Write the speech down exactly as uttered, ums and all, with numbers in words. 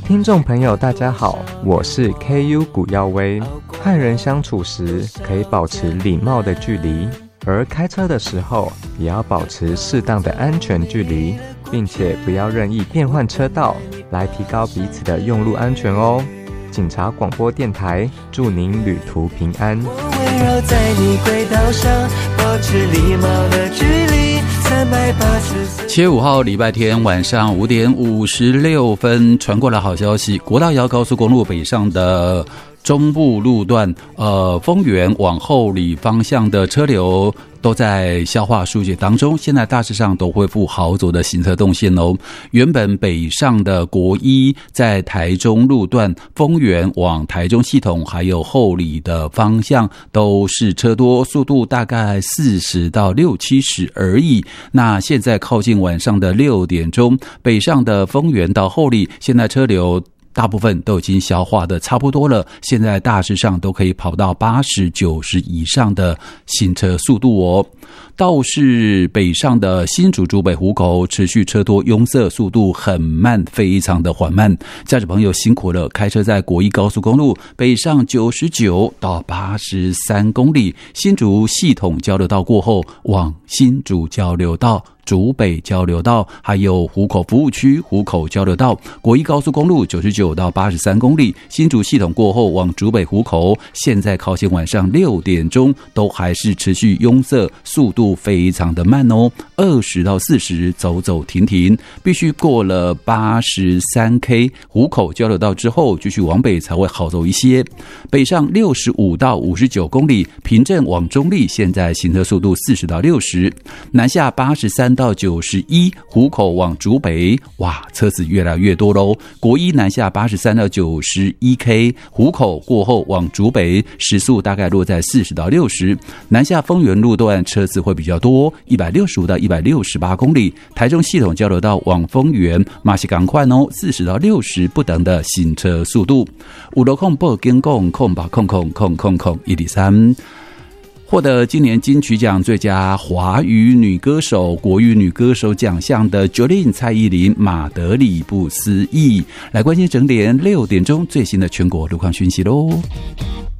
听众朋友大家好，我是 K U 古耀威。和人相处时可以保持礼貌的距离，而开车的时候也要保持适当的安全距离，并且不要任意变换车道，来提高彼此的用路安全哦。警察广播电台祝您旅途平安。 我围绕在你轨道上，保持礼貌的距离。 七月五号礼拜天晚上五点五十六分传过来好消息，国道遥高速公路北上的中部路段，呃，丰原往后里方向的车流都在消化疏解当中，现在大致上都恢复好走的行车动线哦。原本北上的国一在台中路段，丰原往台中系统还有后里的方向都是车多，速度大概四十到六七十而已。那现在靠近晚上的六点钟，北上的丰原到后里，现在车流大部分都已经消化的差不多了，现在大致上都可以跑到八十、九十以上的行车速度哦。倒是北上的新竹竹北湖口持续车多拥塞，速度很慢，非常的缓慢。驾驶朋友辛苦了，开车在国一高速公路北上九十九到八十三公里，新竹系统交流道过后，往新竹交流道、竹北交流道还有湖口服务区湖口交流道，国一高速公路九十九到八十三公里，新竹系统过后往竹北湖口，现在靠近晚上六点钟都还是持续拥塞，速度非常的慢哦，二十到四十走走停停，必须过了八十三 K 湖口交流道之后继续往北才会好走一些。北上六十五到五十九公里，平镇往中立现在行车速度四十到六十，南下八十三到九十一，湖口往竹北，哇，车子越来越多咯。国一南下八十三到九十一 K， 湖口过后往竹北，时速大概落在四十到六十。南下丰原路段车子会比较多，一百六十五到一百六十八公里。台中系统交流道往丰原，马西赶快哦，四十到六十不等的行车速度。五楼控报跟控控把控控控控控一比三。获得今年金曲奖最佳华语女歌手、国语女歌手奖项的 Jolin 蔡依林、马德里不思议。来关心整点六点钟最新的全国路况讯息喽。